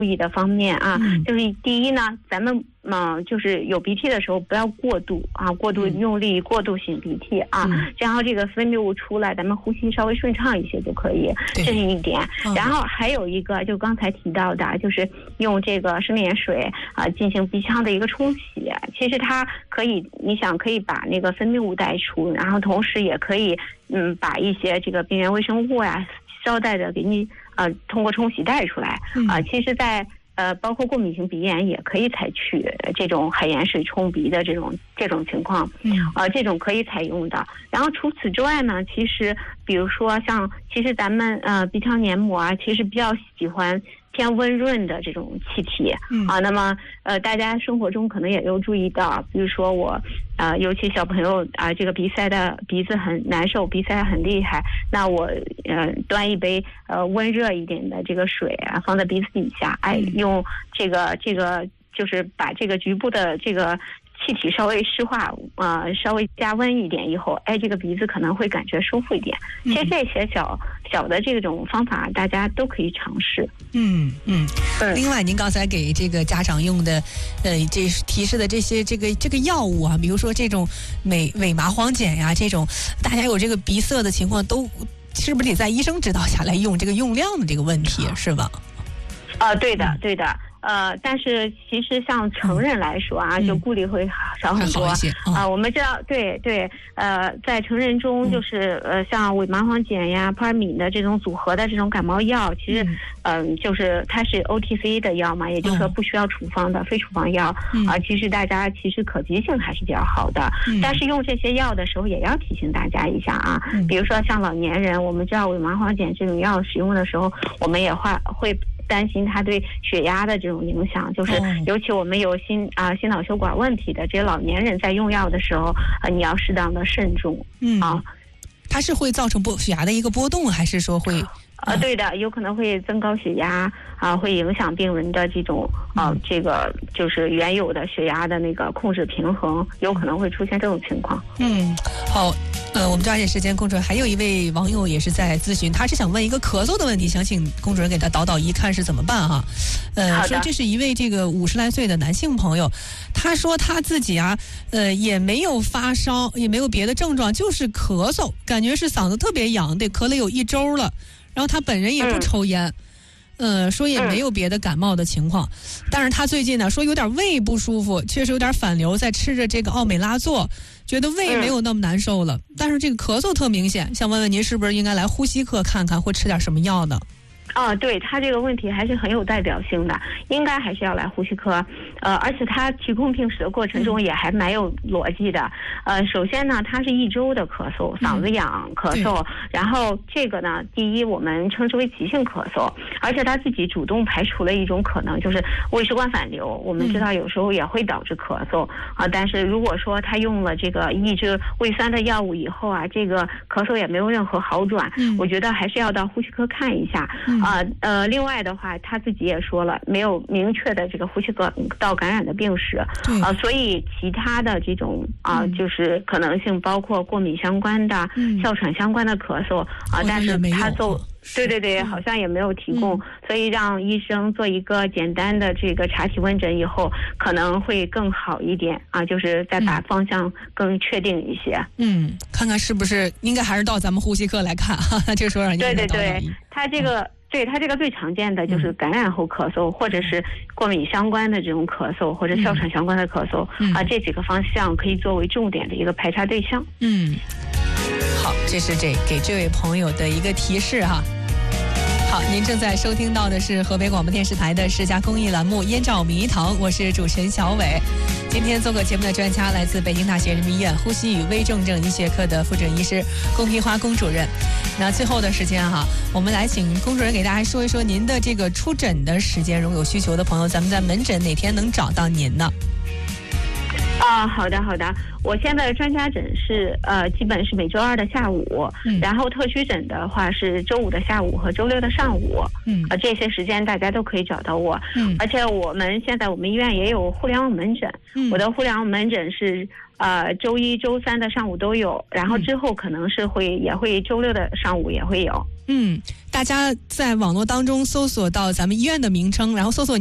意的方面啊，就是第一呢，咱们就是有鼻涕的时候不要过度用力过度擤鼻涕啊，然后这个分泌物出来，咱们呼吸稍微顺畅一些就可以，这是一点。然后还有一个就刚才提到的，就是用这个生理盐水进行鼻腔的一个冲洗，其实它可以，你想可以把那个分泌物带出，然后同时也可以把一些这个病原微生物呀捎带着给你通过冲洗带出来其实在包括过敏性鼻炎也可以采取这种海盐水冲鼻的这种情况，这种可以采用的。然后除此之外呢，其实比如说其实咱们鼻腔黏膜其实比较喜欢偏温润的这种气体那么大家生活中可能也有注意到，比如说我尤其小朋友这个鼻子很难受，鼻塞很厉害，那我端一杯温热一点的这个水放在鼻子底下，用这个就是把这个局部的这个气体稍微湿化稍微加温一点以后，这个鼻子可能会感觉舒服一点。其实这些小的这种方法大家都可以尝试。 另外您刚才给这个家长用的这提示的这些这个药物比如说这种伪麻黄碱呀，这种大家有这个鼻塞的情况，都是不是得在医生指导下来用，这个用量的这个问题是吧？ 对的。但是其实像成人来说就顾虑会少很多我们知道，对，在成人中就是像伪麻黄碱呀、扑尔敏的这种组合的这种感冒药，其实就是它是 OTC 的药嘛，也就是说不需要处方的非处方药其实大家可及性还是比较好的。但是用这些药的时候也要提醒大家一下比如说像老年人，我们知道伪麻黄碱这种药使用的时候，我们也会担心它对血压的这种影响，就是尤其我们有心脑血管问题的这些老年人在用药的时候你要适当的慎重它是会造成血压的一个波动，还是说会对的，有可能会增高血压会影响病人的这种这个就是原有的血压的那个控制平衡，有可能会出现这种情况。 好。我们抓紧时间，龚主任还有一位网友也是在咨询，他是想问一个咳嗽的问题，想请龚主任给他导一看是怎么办说这是一位这个50来岁的男性朋友，他说他自己也没有发烧，也没有别的症状，就是咳嗽，感觉是嗓子特别痒，得咳了有1周了。然后他本人也不抽烟。说也没有别的感冒的情况，但是他最近呢说有点胃不舒服，确实有点反流，在吃着这个奥美拉唑，觉得胃没有那么难受了，但是这个咳嗽特明显，想问问您是不是应该来呼吸科看看，或吃点什么药呢？ 对，他这个问题还是很有代表性的，应该还是要来呼吸科。而且他提供病史的过程中也还蛮有逻辑的。首先呢，他是1周的咳嗽，嗓子痒咳嗽，然后这个呢，第一我们称之为急性咳嗽，而且他自己主动排除了一种可能，就是胃食管反流。我们知道有时候也会导致咳嗽但是如果说他用了这个抑制胃酸的药物以后这个咳嗽也没有任何好转，我觉得还是要到呼吸科看一下。另外的话，他自己也说了，没有明确的这个呼吸道感染的病史所以其他的这种就是可能性包括过敏相关的、哮喘相关的咳嗽但是他对，好像也没有提供，所以让医生做一个简单的这个查体问诊以后，可能会更好一点就是再把方向更确定一些。 看看是不是应该还是到咱们呼吸科来看这个时候让医生对，他这个。它这个最常见的就是感染后咳嗽，或者是过敏相关的这种咳嗽，或者哮喘相关的咳嗽这几个方向可以作为重点的一个排查对象。 好，这是给这位朋友的一个提示好，您正在收听到的是河北广播电视台的10佳公益栏目《燕赵迷堂》，我是主持人小伟。今天做客节目的专家来自北京大学人民医院呼吸与微重症医学科的副诊医师龚平花龚主任。那最后的时间我们来请龚主任给大家说一说您的这个出诊的时间，如果有需求的朋友，咱们在门诊哪天能找到您呢？ 好的，我现在的专家诊是基本是每周2的下午，然后特需诊的话是周5的下午和周6的上午，这些时间大家都可以找到我，而且我们医院也有互联网门诊，我的互联网门诊是周1、周3的上午都有，然后之后可能是也会周6的上午也会有。 大家在网络当中搜索到咱们医院的名称，然后搜索